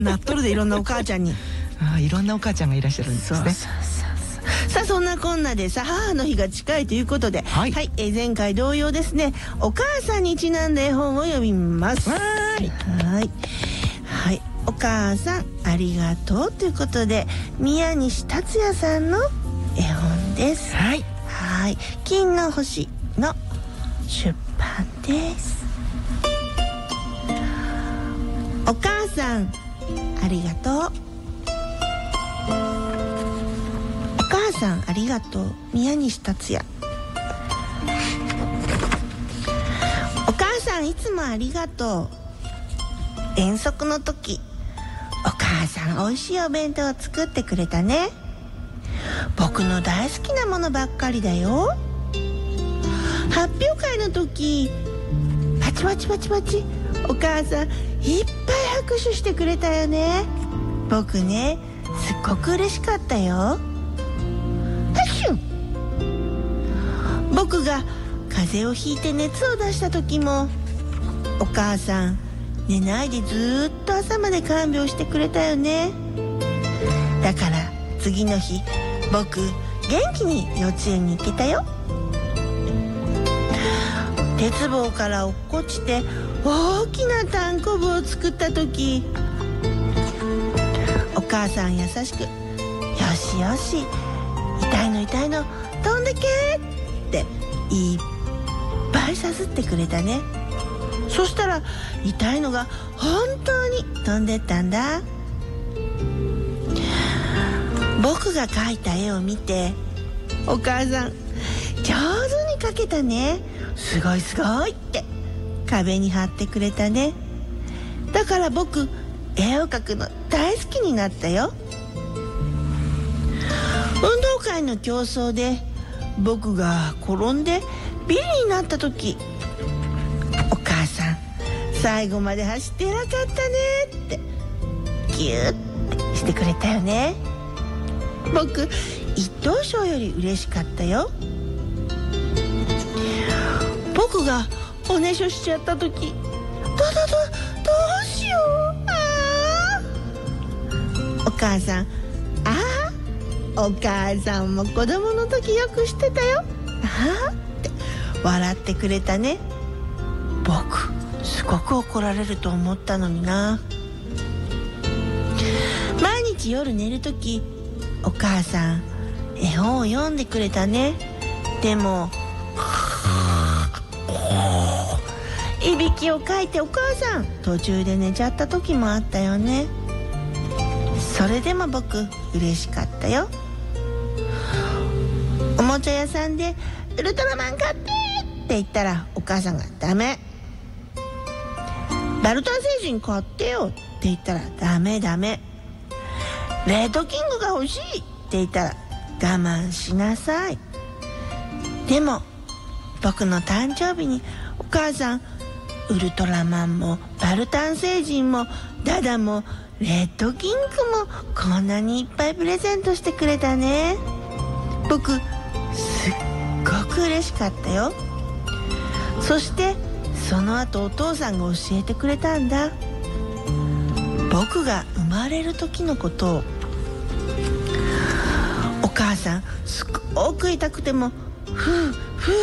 なっとるで、いろんなお母ちゃんに。 いろんなお母ちゃんがいらっしゃるんですね。 さあ、そんなこんなでさ、母の日が近いということで、 はい、 前回同様ですね、お母さんにちなんだ絵本を読みます。お母さんありがとうということで、宮西達也さんの絵本です。金の星の出版です。お母さんありがとう。お母さんありがとう、宮西達也。お母さんいつもありがとう。遠足の時、お母さんおいしいお弁当を作ってくれたね。僕の大好きなものばっかりだよ。発表会の時、パチパチパチパチ、お母さんいっぱい拍手してくれたよね。僕ね、すっごく嬉しかったよ。僕が風邪をひいて熱を出した時も、お母さん寝ないでずっと朝まで看病してくれたよね。だから次の日、僕元気に幼稚園に行けたよ。鉄棒から落っこちて大きなたんこぶを作った時、お母さん優しく、よしよし、痛いの痛いの、飛んでけっていっぱいさすってくれたね。そしたら痛いのが本当に飛んでったんだ。僕が描いた絵を見て、お母さん上手に描けたね、すごいすごいって壁に貼ってくれたね。だから僕、絵を描くの大好きになったよ。運動会の競争で僕が転んでビリになった時、お母さん最後まで走って偉かったねってギューってしてくれたよね。僕、一等賞より嬉しかったよ。僕がおねしょしちゃった時、どうしよう。お母さん、お母さんも子供の時よくしてたよって笑ってくれたね。僕、すごく怒られると思ったのにな。毎日夜寝る時、お母さん絵本を読んでくれたね。でもいびきをかいてお母さん途中で寝ちゃった時もあったよね。それでも僕、嬉しかったよ。おもちゃ屋さんでウルトラマン買ってって言ったら、お母さんがダメ。バルタン星人買ってよって言ったら、ダメ。レッドキングが欲しいって言ったら、我慢しなさい。でも僕の誕生日にお母さん、ウルトラマンもバルタン星人もダダもレッドキングもこんなにいっぱいプレゼントしてくれたね。僕、すっごく嬉しかったよ。そしてその後、お父さんが教えてくれたんだ。僕が生まれる時のことを。お母さん、すごく痛くてもふう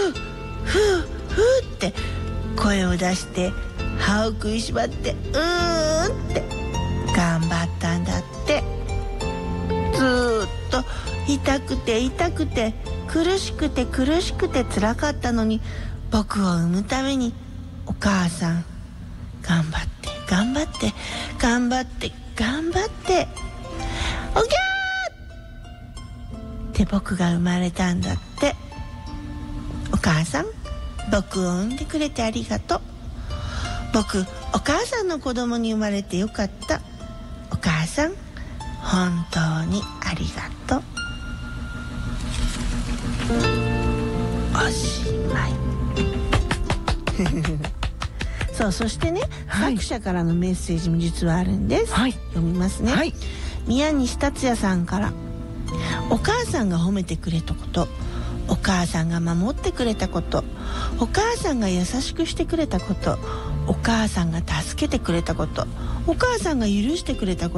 って声を出して歯を食いしばってって頑張ったんだって。ずーっと痛くて苦しくて辛かったのに、僕を産むためにお母さん頑張っておぎゃーって僕が生まれたんだって。お母さん、僕を産んでくれてありがとう。僕、お母さんの子供に生まれてよかった。お母さん、本当にありがとう。おしまい。そしてね、作者からのメッセージも実はあるんです。読みますね。宮西達也さんから、お母さんが褒めてくれたこと、お母さんが守ってくれたこと、お母さんが優しくしてくれたこと、 お母さんが助けてくれたこと、お母さんが許してくれたこ